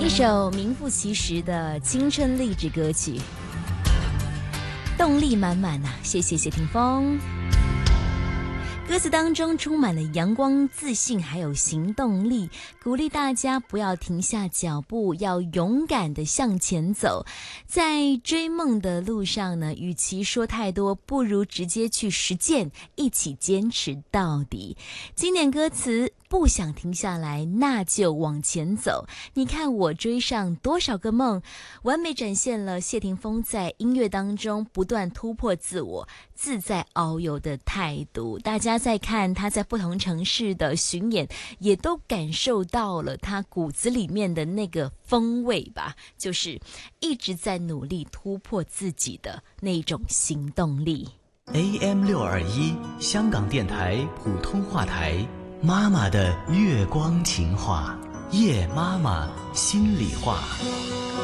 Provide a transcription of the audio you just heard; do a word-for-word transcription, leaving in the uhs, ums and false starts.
一首名副其实的青春励志歌曲，动力满满啊！谢谢谢霆锋。歌词当中充满了阳光、自信，还有行动力，鼓励大家不要停下脚步，要勇敢地向前走。在追梦的路上呢，与其说太多，不如直接去实践，一起坚持到底。经典歌词，不想停下来，那就往前走。你看我追上多少个梦，完美展现了谢霆锋在音乐当中不断突破自我、自在遨游的态度。大家在看他在不同城市的巡演，也都感受到了他骨子里面的那个风味吧，就是一直在努力突破自己的那种行动力。 A M 六二一 香港电台普通话台，妈妈的月光情话，夜妈妈心里话。